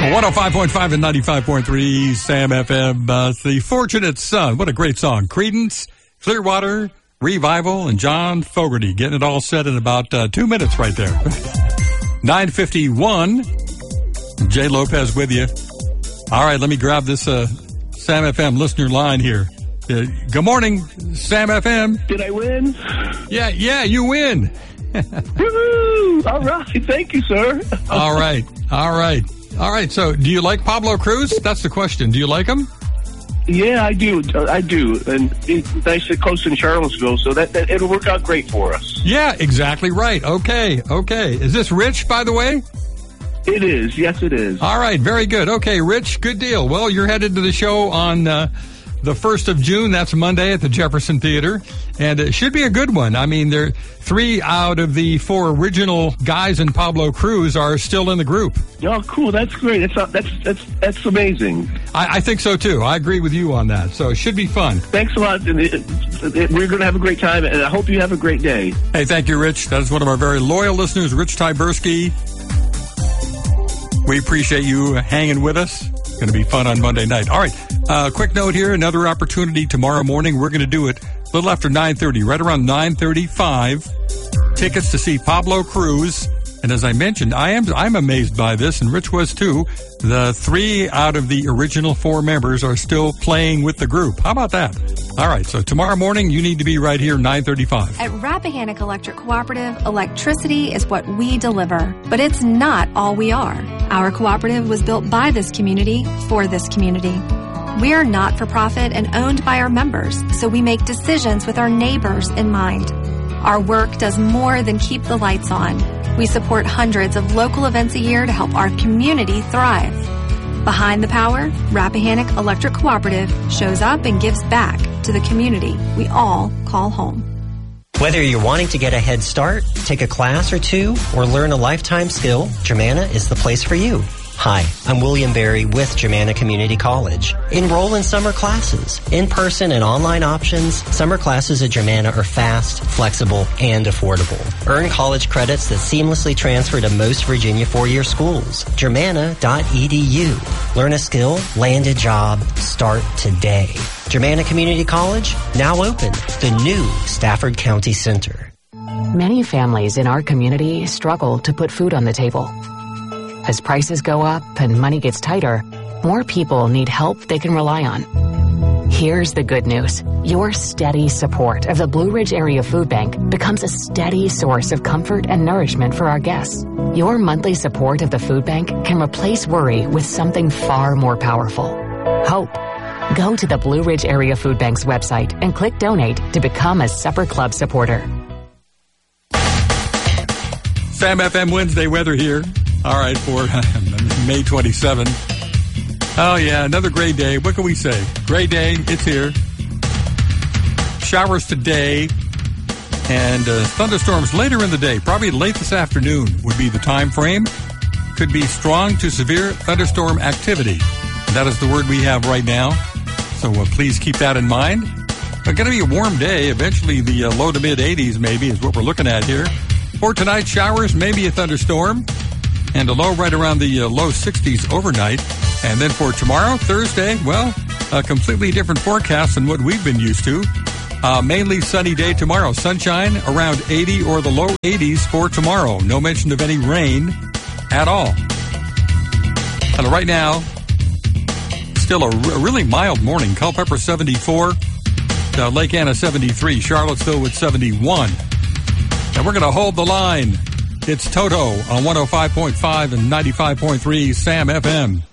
105.5 and 95.3 Sam FM. It's The Fortunate Son. What a great song. Creedence, Clearwater Revival, and John Fogerty getting it all set in about 2 minutes right there. 9:51. Jay Lopez with you. All right, let me grab this Sam FM listener line here. Good morning, Sam FM. Did I win? Yeah, you win. Woo-hoo! All right, thank you, sir. All right. So, do you like Pablo Cruz? That's the question. Do you like him? Yeah, I do. And it's nice and close in Charlottesville, so that it'll work out great for us. Yeah, exactly right. Okay. Is this Rich, by the way? It is. Yes, it is. All right, very good. Okay, Rich, good deal. Well, you're headed to the show on the 1st of June. That's Monday at the Jefferson Theater, and it should be a good one. I mean, 3 out of the 4 original guys in Pablo Cruz are still in the group. Oh, cool. That's great. That's amazing. I think so, too. I agree with you on that. So it should be fun. Thanks a lot. We're going to have a great time, and I hope you have a great day. Hey, thank you, Rich. That is one of our very loyal listeners, Rich Tyberski. We appreciate you hanging with us. It's going to be fun on Monday night. All right. Quick note here. Another opportunity tomorrow morning. We're going to do it a little after 9:30, right around 9:35. Tickets to see Pablo Cruz. And as I mentioned, I'm amazed by this, and Rich was too. The 3 out of the original 4 members are still playing with the group. How about that? All right, so tomorrow morning, you need to be right here, 9:35. At Rappahannock Electric Cooperative, electricity is what we deliver, but it's not all we are. Our cooperative was built by this community for this community. We are not-for-profit and owned by our members, so we make decisions with our neighbors in mind. Our work does more than keep the lights on. We support hundreds of local events a year to help our community thrive. Behind the power, Rappahannock Electric Cooperative shows up and gives back to the community we all call home. Whether you're wanting to get a head start, take a class or 2, or learn a lifetime skill, Germanna is the place for you. Hi, I'm William Berry with Germanna Community College. Enroll in summer classes. In-person and online options, summer classes at Germanna are fast, flexible, and affordable. Earn college credits that seamlessly transfer to most Virginia 4-year schools. Germanna.edu. Learn a skill, land a job, start today. Germanna Community College, now open. The new Stafford County Center. Many families in our community struggle to put food on the table. As prices go up and money gets tighter, more people need help they can rely on. Here's the good news. Your steady support of the Blue Ridge Area Food Bank becomes a steady source of comfort and nourishment for our guests. Your monthly support of the food bank can replace worry with something far more powerful. Hope. Go to the Blue Ridge Area Food Bank's website and click Donate to become a Supper Club supporter. Sam FM Wednesday weather here. All right, for May 27. Oh, yeah, another great day. What can we say? Great day. It's here. Showers today and thunderstorms later in the day. Probably late this afternoon would be the time frame. Could be strong to severe thunderstorm activity. That is the word we have right now. So please keep that in mind. It's going to be a warm day. Eventually, the low to mid 80s maybe is what we're looking at here. For tonight, showers, maybe a thunderstorm. And a low right around the low 60s overnight. And then for tomorrow, Thursday, well, a completely different forecast than what we've been used to. Mainly sunny day tomorrow. Sunshine around 80 or the low 80s for tomorrow. No mention of any rain at all. And right now, still a really mild morning. Culpeper 74, Lake Anna 73, Charlottesville with 71. And we're going to hold the line. It's Toto on 105.5 and 95.3 Sam FM.